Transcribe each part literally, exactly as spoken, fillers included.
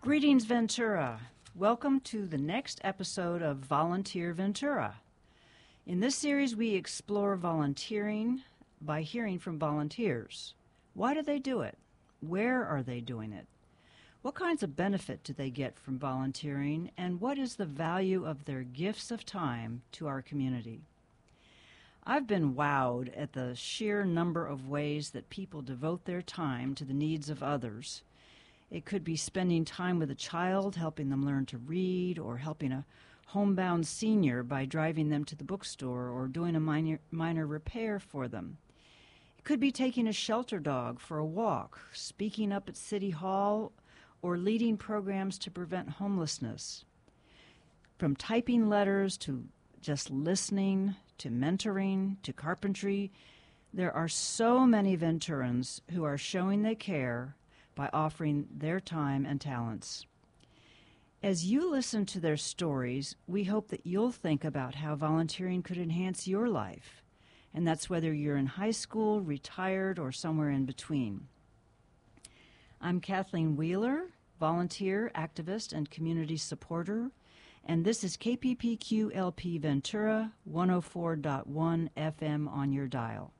Greetings, Ventura. Welcome to the next episode of Volunteer Ventura. In this series, we explore volunteering by hearing from volunteers. Why do they do it? Where are they doing it? What kinds of benefit do they get from volunteering, and what is the value of their gifts of time to our community? I've been wowed at the sheer number of ways that people devote their time to the needs of others. It could be spending time with a child, helping them learn to read, or helping a homebound senior by driving them to the bookstore or doing a minor, minor repair for them. It could be taking a shelter dog for a walk, speaking up at City Hall, or leading programs to prevent homelessness. From typing letters to just listening, to mentoring, to carpentry, there are so many Venturans who are showing they care by offering their time and talents. As you listen to their stories, we hope that you'll think about how volunteering could enhance your life, and that's whether you're in high school, retired, or somewhere in between. I'm Kathleen Wheeler, volunteer, activist, and community supporter, and this is K P P Q L P Ventura one oh four point one F M on your dial.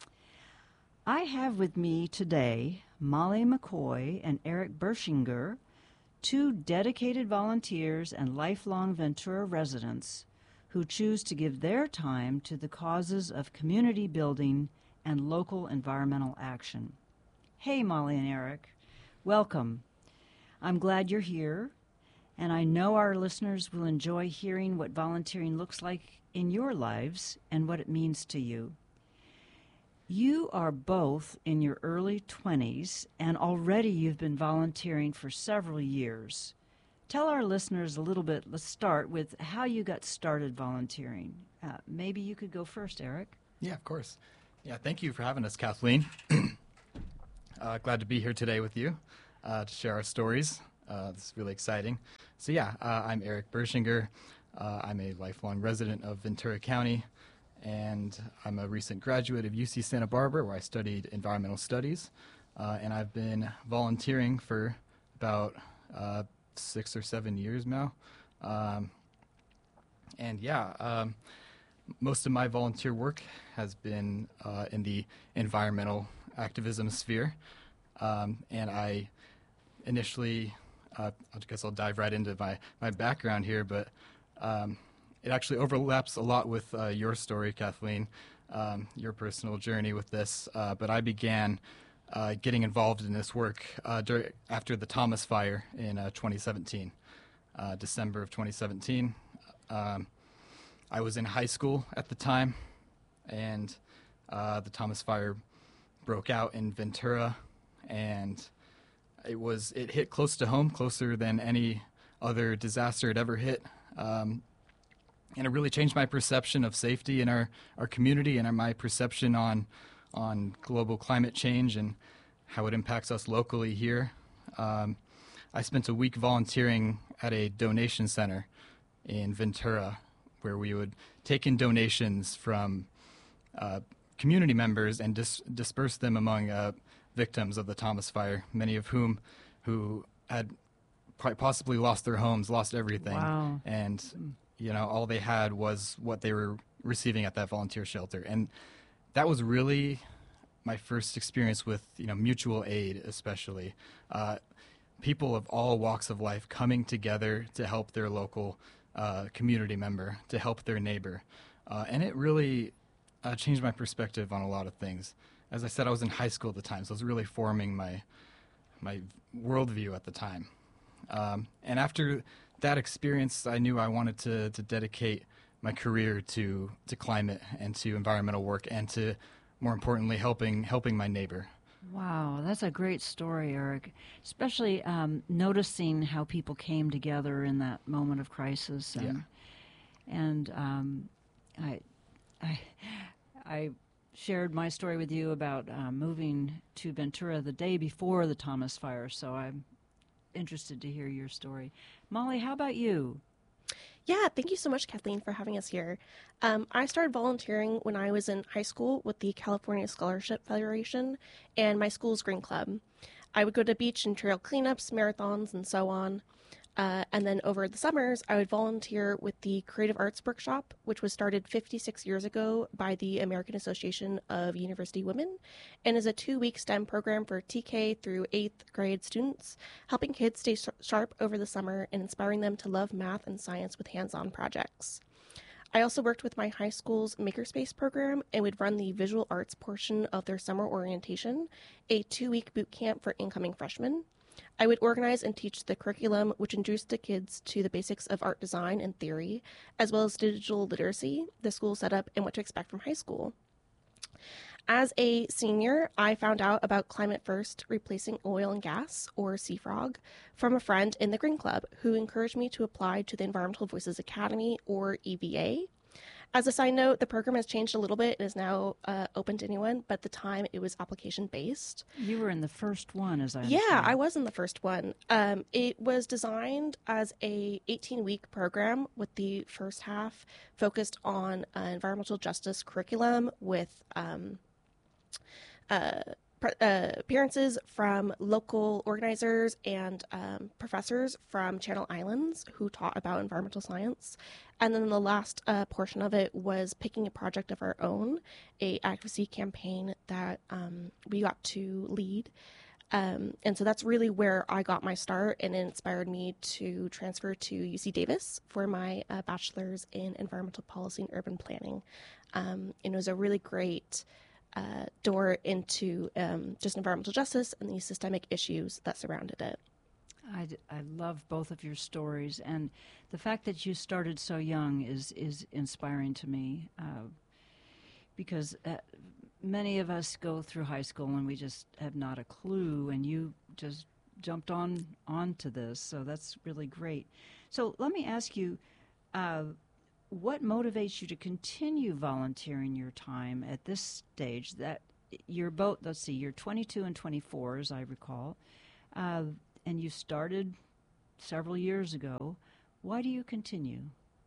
I have with me today Molly McCoy and Eric Bershinger, two dedicated volunteers and lifelong Ventura residents who choose to give their time to the causes of community building and local environmental action. Hey, Molly and Eric. Welcome. I'm glad you're here, and I know our listeners will enjoy hearing what volunteering looks like in your lives and what it means to you. You are both in your early twenties, and already you've been volunteering for several years. Tell our listeners a little bit, let's start with how you got started volunteering. Uh, maybe you could go first, Eric. Yeah, of course. Yeah, thank you for having us, Kathleen. uh, glad to be here today with you uh, to share our stories. Uh, this is really exciting. So yeah, uh, I'm Eric Bershinger. Uh, I'm a lifelong resident of Ventura County, and I'm a recent graduate of U C Santa Barbara, where I studied environmental studies, uh, and I've been volunteering for about uh, six or seven years now. Um, and yeah, um, most of my volunteer work has been uh, in the environmental activism sphere, um, and I initially, uh, I guess I'll dive right into my, my background here, but um, it actually overlaps a lot with uh, your story, Kathleen, um, your personal journey with this. Uh, but I began uh, getting involved in this work uh, dur- after the Thomas Fire in uh, twenty seventeen, uh, December of twenty seventeen. Um, I was in high school at the time, and uh, the Thomas Fire broke out in Ventura, and it was it hit close to home, closer than any other disaster it ever hit. Um, And it really changed my perception of safety in our, our community and our, my perception on on global climate change and how it impacts us locally here. Um, I spent a week volunteering at a donation center in Ventura, where we would take in donations from uh, community members and dis- disperse them among uh, victims of the Thomas Fire, many of whom who had possibly lost their homes, lost everything. Wow. And you know, all they had was what they were receiving at that volunteer shelter. And that was really my first experience with, you know, mutual aid, especially. Uh, people of all walks of life coming together to help their local uh, community member, to help their neighbor. Uh, and it really uh, changed my perspective on a lot of things. As I said, I was in high school at the time, so I was really forming my, my worldview at the time. Um, and after that experience, I knew I wanted to, to dedicate my career to, to climate and to environmental work and to, more importantly, helping helping my neighbor. Wow, that's a great story, Eric, especially um, noticing how people came together in that moment of crisis. And, yeah. and um, I, I, I shared my story with you about uh, moving to Ventura the day before the Thomas Fire, so I'm interested to hear your story. Molly, how about you? Yeah, thank you so much, Kathleen, for having us here. Um, I started volunteering when I was in high school with the California Scholarship Federation and my school's Green Club. I would go to beach and trail cleanups, marathons, and so on. Uh, and then over the summers, I would volunteer with the Creative Arts Workshop, which was started fifty-six years ago by the American Association of University Women, and is a two-week STEM program for T K through eighth grade students, helping kids stay sh- sharp over the summer and inspiring them to love math and science with hands-on projects. I also worked with my high school's Makerspace program and would run the visual arts portion of their summer orientation, a two-week boot camp for incoming freshmen. I would organize and teach the curriculum, which introduced the kids to the basics of art design and theory, as well as digital literacy, the school setup, and what to expect from high school. As a senior, I found out about Climate First replacing oil and gas, or C FROG, from a friend in the Green Club who encouraged me to apply to the Environmental Voices Academy, or E V A. As a side note, the program has changed a little bit and is now uh, open to anyone, but at the time it was application-based. You were in the first one, as I Yeah, understand. I was in the first one. Um, it was designed as a eighteen-week program with the first half focused on uh, environmental justice curriculum with um, uh, pre- uh, appearances from local organizers and um, professors from Channel Islands who taught about environmental science. And then the last uh, portion of it was picking a project of our own, a advocacy campaign that um, we got to lead. Um, and so that's really where I got my start, and it inspired me to transfer to U C Davis for my uh, bachelor's in environmental policy and urban planning. Um, and it was a really great uh, door into um, just environmental justice and the systemic issues that surrounded it. I, d- I love both of your stories, and the fact that you started so young is, is inspiring to me, uh, because uh, many of us go through high school and we just have not a clue, and you just jumped on onto this, so that's really great. So let me ask you, uh, what motivates you to continue volunteering your time at this stage? That you're both, let's see, you're twenty-two and twenty-four, as I recall, uh, and you started several years ago. Why do you continue?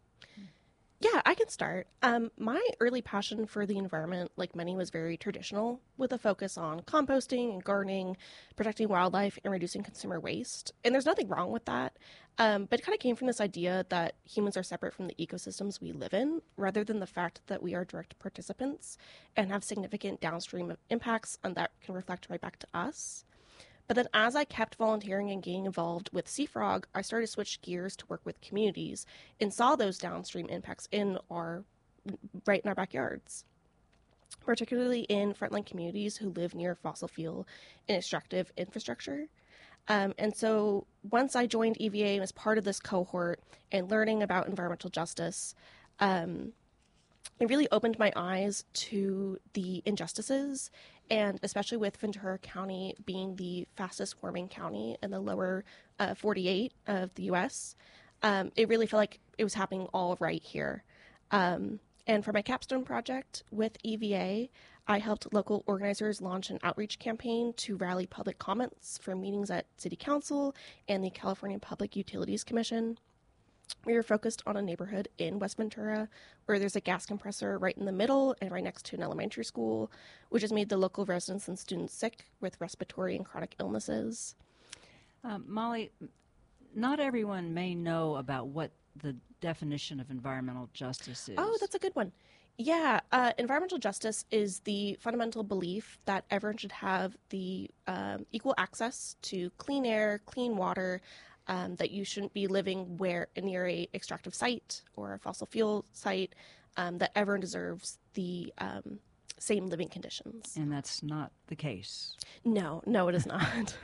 Yeah, I can start. Um, my early passion for the environment, like many, was very traditional, with a focus on composting and gardening, protecting wildlife, and reducing consumer waste. And there's nothing wrong with that. Um, but it kind of came from this idea that humans are separate from the ecosystems we live in, rather than the fact that we are direct participants and have significant downstream impacts, and that can reflect right back to us. But then as I kept volunteering and getting involved with C FROG, I started to switch gears to work with communities and saw those downstream impacts in our, right in our backyards, particularly in frontline communities who live near fossil fuel and extractive infrastructure. Um, and so once I joined E V A and was part of this cohort and learning about environmental justice, um, it really opened my eyes to the injustices, and especially with Ventura County being the fastest warming county in the lower uh, forty-eight of the U S, um, it really felt like it was happening all right here. Um, and for my capstone project with E V A, I helped local organizers launch an outreach campaign to rally public comments for meetings at City Council and the California Public Utilities Commission. We were focused on a neighborhood in West Ventura where there's a gas compressor right in the middle and right next to an elementary school, which has made the local residents and students sick with respiratory and chronic illnesses. Um, Molly, not everyone may know about what the definition of environmental justice is. Oh, that's a good one. Yeah, uh, environmental justice is the fundamental belief that everyone should have the um, equal access to clean air, clean water, um, that you shouldn't be living where near a extractive site or a fossil fuel site, um, that everyone deserves the um, same living conditions. And that's not the case. No, no, it is not.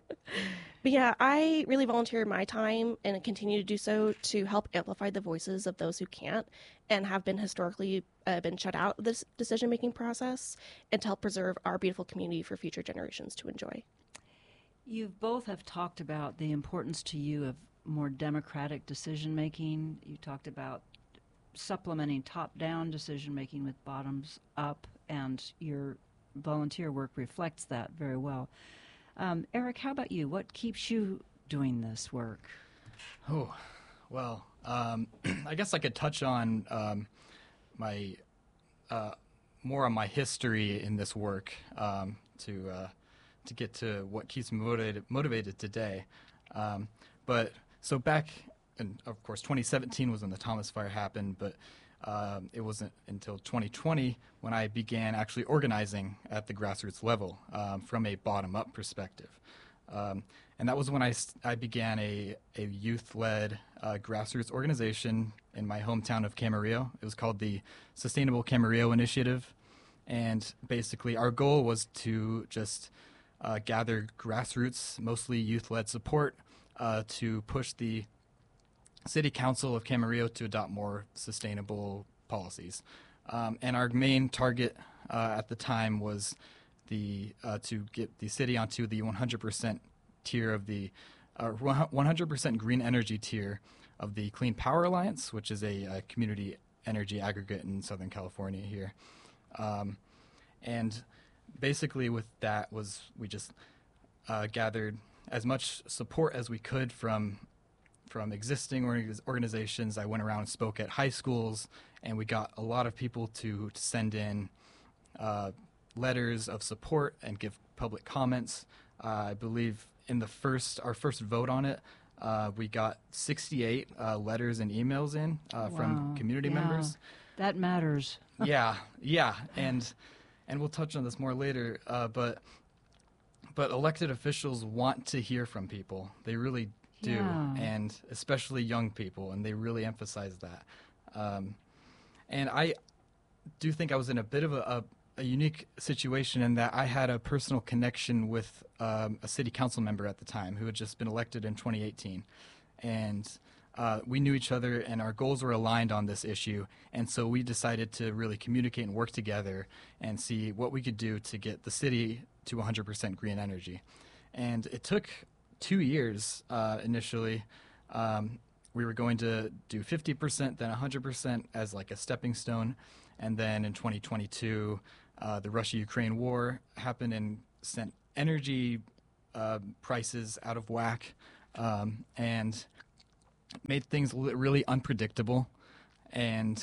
But yeah, I really volunteer my time and continue to do so to help amplify the voices of those who can't and have been historically uh, been shut out of this decision-making process, and to help preserve our beautiful community for future generations to enjoy. You both have talked about the importance to you of more democratic decision-making. You talked about supplementing top-down decision-making with bottoms-up, and your volunteer work reflects that very well. Um, Eric, how about you? What keeps you doing this work? Oh, well, um, I guess I could touch on um, my uh, more on my history in this work um, to uh, to get to what keeps me motivated, motivated today. Um, but so back, in, of course, twenty seventeen was when the Thomas Fire happened, but um, it wasn't until twenty twenty when I began actually organizing at the grassroots level um, from a bottom-up perspective. Um, and that was when I, I began a, a youth-led uh, grassroots organization in my hometown of Camarillo. It was called the Sustainable Camarillo Initiative. And basically our goal was to just uh, gather grassroots, mostly youth-led support uh, to push the City Council of Camarillo to adopt more sustainable policies. Um, and our main target uh, at the time was the uh, to get the city onto the one hundred percent tier of the uh, one hundred percent green energy tier of the Clean Power Alliance, which is a, a community energy aggregate in Southern California here. Um, and basically with that was we just uh, gathered as much support as we could from from existing org- organizations. I went around and spoke at high schools, and we got a lot of people to, to send in uh, letters of support and give public comments. Uh, I believe in the first, our first vote on it, uh, we got sixty-eight uh, letters and emails in uh, Wow. from community Yeah. members. That matters. yeah, yeah, and and we'll touch on this more later. Uh, but but elected officials want to hear from people. They really do, Yeah. and especially young people, and they really emphasize that. Um, and I do think I was in a bit of a, a, a unique situation in that I had a personal connection with um, a city council member at the time who had just been elected in twenty eighteen, and uh, we knew each other, and our goals were aligned on this issue, and so we decided to really communicate and work together and see what we could do to get the city to one hundred percent green energy. And it took two years uh, initially. Um, we were going to do fifty percent, then one hundred percent as like a stepping stone. And then in twenty twenty-two, uh, the Russia-Ukraine war happened and sent energy uh, prices out of whack um, and made things li- really unpredictable. And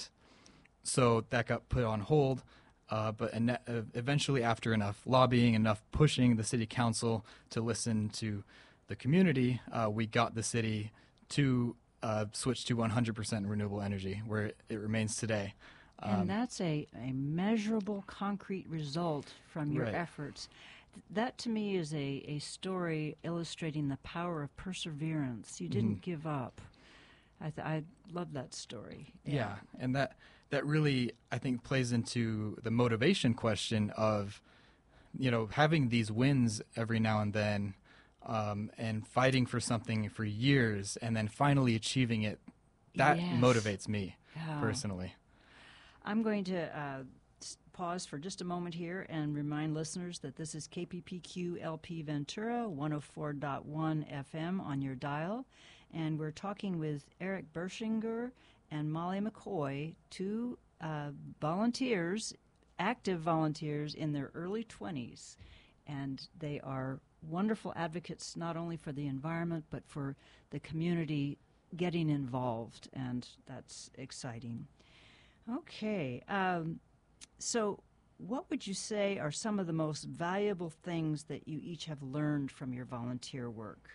so that got put on hold. Uh, but en- uh, eventually, after enough lobbying, enough pushing the city council to listen to the community, uh, we got the city to uh, switch to one hundred percent renewable energy, where it, it remains today. Um, And that's a, a measurable, concrete result from your Right. efforts. Th- That to me is a, a story illustrating the power of perseverance. You didn't Mhm. give up. I, th- I love that story. Yeah, and that that really, I think, plays into the motivation question of, you know, having these wins every now and then, um, and fighting for something for years, and then finally achieving it. That Yes. motivates me Yeah. personally. I'm going to uh, s- pause for just a moment here and remind listeners that this is K P P Q L P Ventura, one oh four point one F M on your dial. And we're talking with Eric Bershinger and Molly McCoy, two uh, volunteers, active volunteers in their early twenties. And they are wonderful advocates not only for the environment, but for the community getting involved. And that's exciting. Okay. Um, so what would you say are some of the most valuable things that you each have learned from your volunteer work?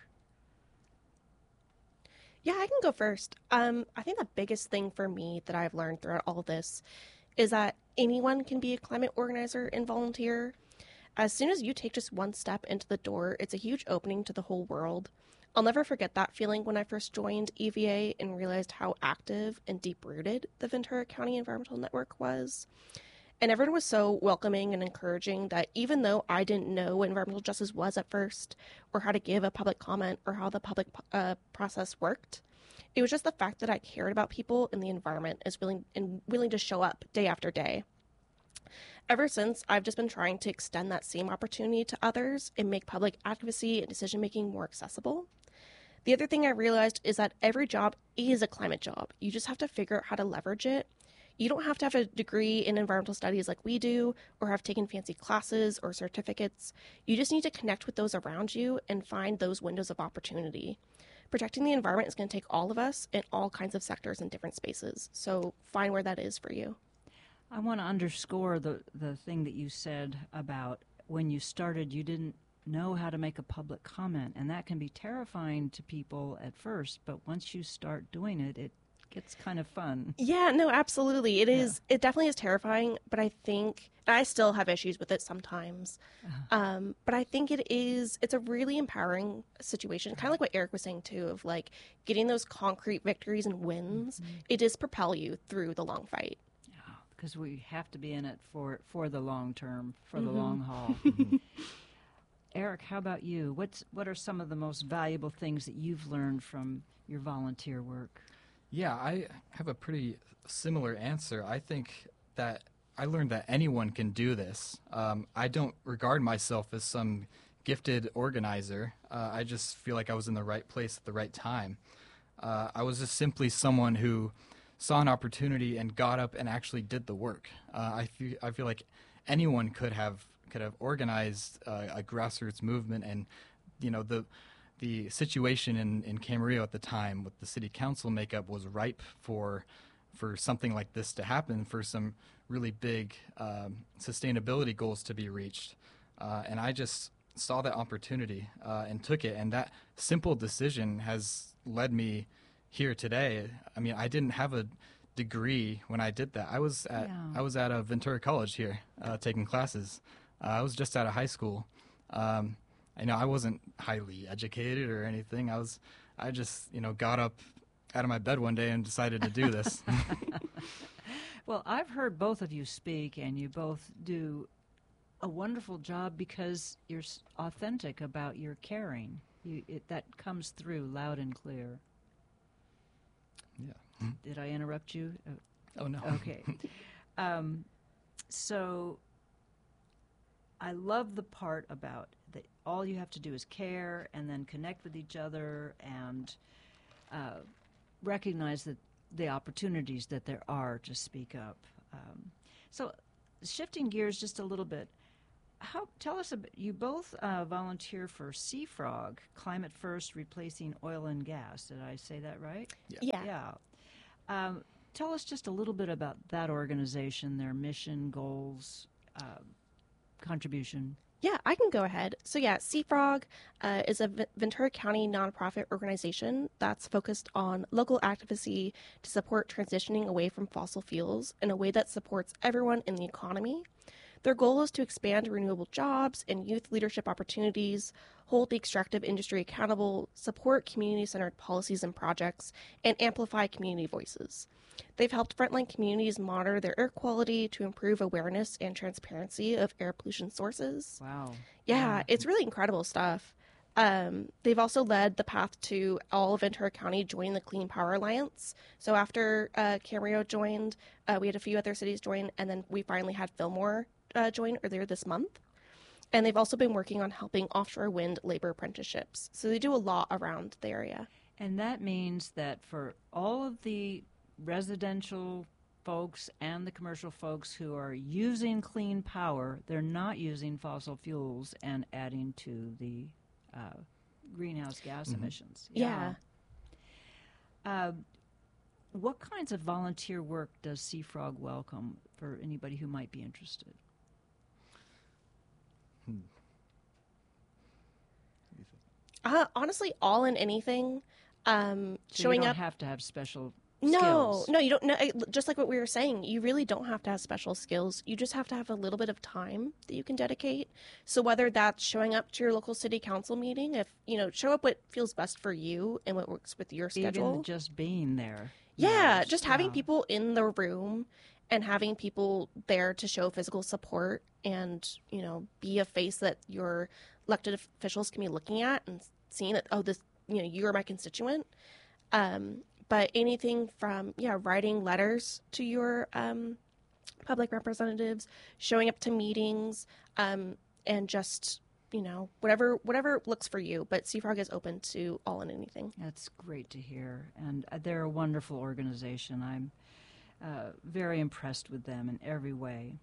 Yeah, I can go first. Um, I think the biggest thing for me that I've learned throughout all this is that anyone can be a climate organizer and volunteer. As soon as you take just one step into the door, it's a huge opening to the whole world. I'll never forget that feeling when I first joined E V A and realized how active and deep-rooted the Ventura County Environmental Network was. And everyone was so welcoming and encouraging that even though I didn't know what environmental justice was at first, or how to give a public comment, or how the public uh, process worked, it was just the fact that I cared about people and the environment is willing and willing to show up day after day. Ever since, I've just been trying to extend that same opportunity to others and make public advocacy and decision-making more accessible. The other thing I realized is that every job is a climate job. You just have to figure out how to leverage it. You don't have to have a degree in environmental studies like we do, or have taken fancy classes or certificates. You just need to connect with those around you and find those windows of opportunity. Protecting the environment is going to take all of us in all kinds of sectors and different spaces. So find where that is for you. I want to underscore the, the thing that you said about when you started, you didn't know how to make a public comment, and that can be terrifying to people at first, but once you start doing it, it gets kind of fun. Yeah, no, absolutely. It is. It definitely is terrifying, but I think I still have issues with it sometimes. Uh-huh. Um, but I think it is. It's a really empowering situation, kind of like what Eric was saying too, of like getting those concrete victories and wins. Mm-hmm. It does propel you through the long fight. Yeah, because we have to be in it for for the long term, for the Mm-hmm. long haul. Eric, how about you? What's what are some of the most valuable things that you've learned from your volunteer work? Yeah, I have a pretty similar answer. I think that I learned that anyone can do this. Um, I don't regard myself as some gifted organizer. Uh, I just feel like I was in the right place at the right time. Uh, I was just simply someone who saw an opportunity and got up and actually did the work. Uh, I feel I feel like anyone could have could have organized uh, a grassroots movement, and you know the. The situation in, in Camarillo at the time with the city council makeup was ripe for for something like this to happen, for some really big um, sustainability goals to be reached. Uh, and I just saw that opportunity uh, and took it. And that simple decision has led me here today. I mean, I didn't have a degree when I did that. I was at Yeah. I was at a Ventura College here uh, taking classes. Uh, I was just out of high school. Um, I know I wasn't highly educated or anything. I was, I just, you know, got up out of my bed one day and decided to do this. Well, I've heard both of you speak, and you both do a wonderful job because you're s- authentic about your caring. You, it, that comes through loud and clear. Yeah. Did I interrupt you? Uh, Oh no. Okay. um, so I love the part about that all you have to do is care and then connect with each other and uh, recognize that the opportunities that there are to speak up. Um, so shifting gears just a little bit, how tell us about, you both uh, volunteer for Sea Frog, Climate First, Replacing Oil and Gas. Did I say that right? Yeah. Yeah. Um, tell us just a little bit about that organization, their mission, goals, uh, contribution. Yeah, I can go ahead. So yeah, Sea Frog uh, is a V- Ventura County nonprofit organization that's focused on local advocacy to support transitioning away from fossil fuels in a way that supports everyone in the economy. Their goal is to expand renewable jobs and youth leadership opportunities, hold the extractive industry accountable, support community-centered policies and projects, and amplify community voices. They've helped frontline communities monitor their air quality to improve awareness and transparency of air pollution sources. Wow. Yeah, it's really incredible stuff. Um, they've also led the path to all of Ventura County joining the Clean Power Alliance. So after uh, Camarillo joined, uh, we had a few other cities join, and then we finally had Fillmore uh, join earlier this month. And they've also been working on helping offshore wind labor apprenticeships. So they do a lot around the area. And that means that for all of the residential folks and the commercial folks who are using clean power, they're not using fossil fuels and adding to the uh, greenhouse gas Mm-hmm. emissions. Yeah. Uh, what kinds of volunteer work does Sea Frog welcome for anybody who might be interested? Uh, honestly, all in anything. Um, So showing you don't up. have to have special No, skills. no, you don't. No, I- just like what we were saying, you really don't have to have special skills. You just have to have a little bit of time that you can dedicate. So whether that's showing up to your local city council meeting, if you know, show up what feels best for you and what works with your schedule. Even just being there. Yeah, matters. just having Yeah. people in the room and having people there to show physical support and, you know, be a face that your elected officials can be looking at and seeing that, oh, this, you know, you're my constituent. Um, but anything from, yeah, writing letters to your um, public representatives, showing up to meetings, um, and just, you know, whatever whatever looks for you. But Sea Frog is open to all and anything. That's great to hear. And uh, they're a wonderful organization. I'm uh, very impressed with them in every way.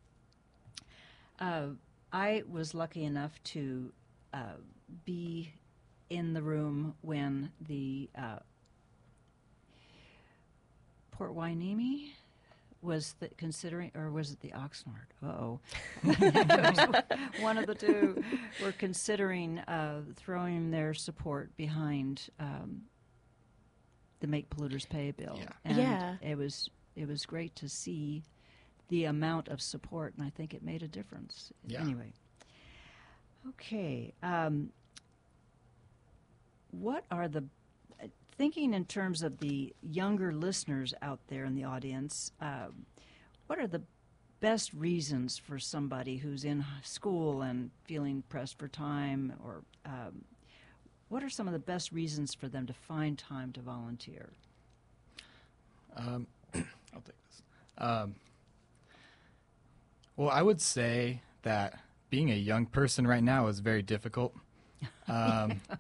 Uh, I was lucky enough to uh, be in the room when the uh, Port Hueneme was th- considering, or was it the Oxnard? Uh-oh. One of the two were considering uh, throwing their support behind um, the Make Polluters Pay bill. Yeah. And Yeah. it was it was great to see the amount of support, and I think it made a difference. Yeah. Anyway. Okay. Um, what are the thinking in terms of the younger listeners out there in the audience, um, what are the best reasons for somebody who's in school and feeling pressed for time, or um, what are some of the best reasons for them to find time to volunteer? Um, I'll take this. Um, well, I would say that being a young person right now is very difficult. Um, Yeah,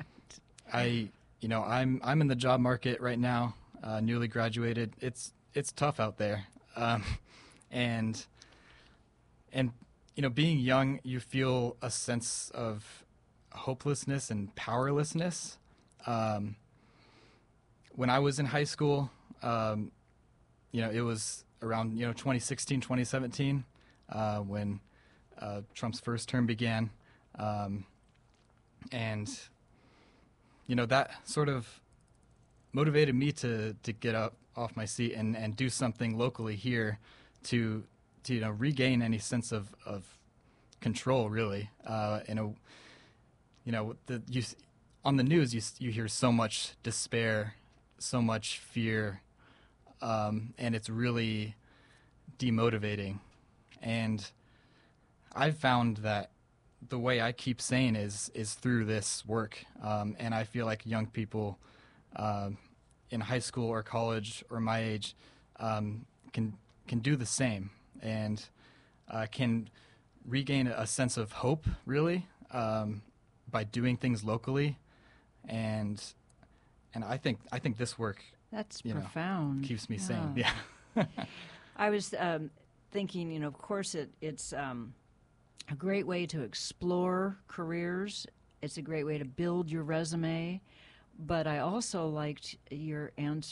I, you know, I'm I'm in the job market right now, uh, newly graduated. It's it's tough out there, um, and and you know, being young, you feel a sense of hopelessness and powerlessness. Um, when I was in high school, um, you know, it was around you know twenty sixteen, twenty seventeen uh, when uh, Trump's first term began, um, and you know, that sort of motivated me to, to get up off my seat and, and do something locally here to, to you know, regain any sense of, of control, really. Uh, in a, you know, the, you, on the news, you, you hear so much despair, so much fear, um, and it's really demotivating. And I've found that the way I keep sane is is through this work, um, and I feel like young people uh, in high school or college or my age um, can can do the same and uh, can regain a sense of hope, really, um, by doing things locally, and and I think I think this work that's you know, profound. keeps me sane. Yeah. Yeah. I was um, thinking, you know, of course, it, it's um, a great way to explore careers. It's a great way to build your resume. But I also liked your answer